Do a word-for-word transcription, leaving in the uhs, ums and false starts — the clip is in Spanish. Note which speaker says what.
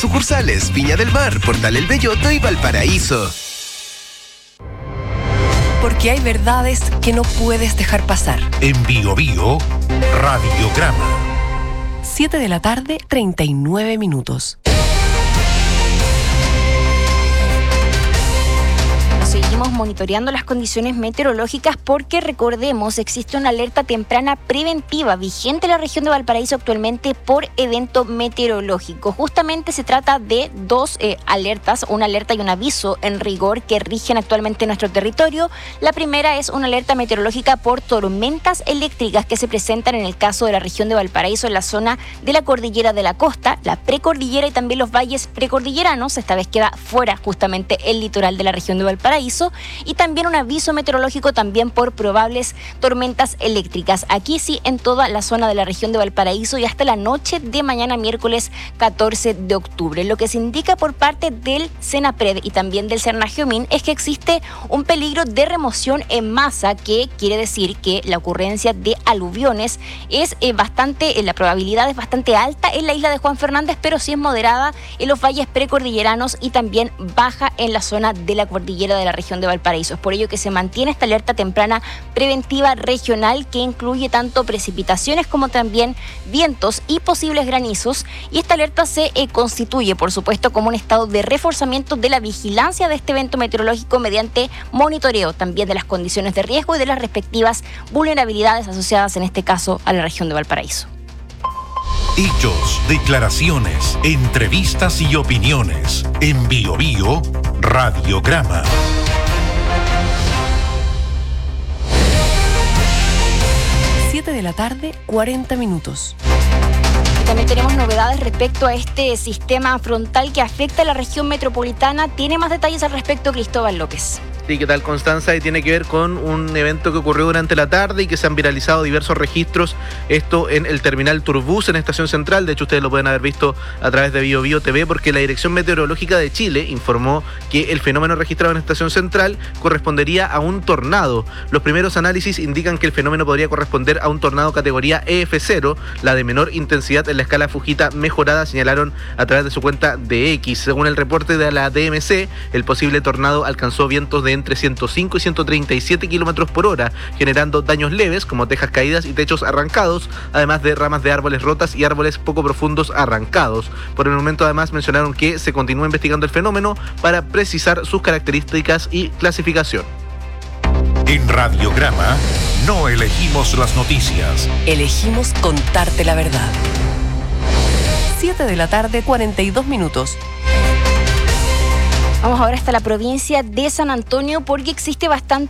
Speaker 1: Sucursales Viña del Mar, Portal El Belloto y Valparaíso.
Speaker 2: Porque hay verdades que no puedes dejar pasar.
Speaker 3: En Bio Bio, Radiograma.
Speaker 2: siete de la tarde, treinta y nueve minutos.
Speaker 4: Seguimos monitoreando las condiciones meteorológicas porque, recordemos, existe una alerta temprana preventiva vigente en la región de Valparaíso actualmente por evento meteorológico. Justamente se trata de dos eh, alertas, una alerta y un aviso en rigor que rigen actualmente nuestro territorio. La primera es una alerta meteorológica por tormentas eléctricas que se presentan en el caso de la región de Valparaíso en la zona de la cordillera de la costa, la precordillera y también los valles precordilleranos. Esta vez queda fuera justamente el litoral de la región de Valparaíso. Y también un aviso meteorológico también por probables tormentas eléctricas. Aquí sí, en toda la zona de la región de Valparaíso y hasta la noche de mañana miércoles catorce de octubre. Lo que se indica por parte del Senapred y también del Cernagiomín es que existe un peligro de remoción en masa, que quiere decir que la ocurrencia de aluviones es eh, bastante, eh, la probabilidad es bastante alta en la isla de Juan Fernández, pero sí es moderada en los valles precordilleranos y también baja en la zona de la cordillera de la región de Valparaíso. Es por ello que se mantiene esta alerta temprana preventiva regional que incluye tanto precipitaciones como también vientos y posibles granizos, y esta alerta se eh, constituye por supuesto como un estado de reforzamiento de la vigilancia de este evento meteorológico mediante monitoreo también de las condiciones de riesgo y de las respectivas vulnerabilidades asociadas en este caso a la región de Valparaíso.
Speaker 3: Hechos, declaraciones, entrevistas y opiniones. En Bio Bio, Radiograma.
Speaker 2: siete de la tarde, cuarenta minutos.
Speaker 4: También tenemos novedades respecto a este sistema frontal que afecta a la región metropolitana. Tiene más detalles al respecto Cristóbal López.
Speaker 5: Sí, ¿qué tal, Constanza? Y tiene que ver con un evento que ocurrió durante la tarde y que se han viralizado diversos registros. Esto en el terminal Turbus en Estación Central. De hecho, ustedes lo pueden haber visto a través de Bio Bio T V, porque la Dirección Meteorológica de Chile informó que el fenómeno registrado en Estación Central correspondería a un tornado. Los primeros análisis indican que el fenómeno podría corresponder a un tornado categoría E F cero, la de menor intensidad en la escala Fujita mejorada, señalaron a través de su cuenta de X. Según el reporte de la D M C, el posible tornado alcanzó vientos de entre ciento cinco y ciento treinta y siete kilómetros por hora, generando daños leves como tejas caídas y techos arrancados, además de ramas de árboles rotas y árboles poco profundos arrancados. Por el momento, además, mencionaron que se continúa investigando el fenómeno para precisar sus características y clasificación.
Speaker 3: En Radiograma, no elegimos las noticias.
Speaker 2: Elegimos contarte la verdad. siete de la tarde, cuarenta y dos minutos.
Speaker 4: Vamos ahora hasta la provincia de San Antonio porque existe bastante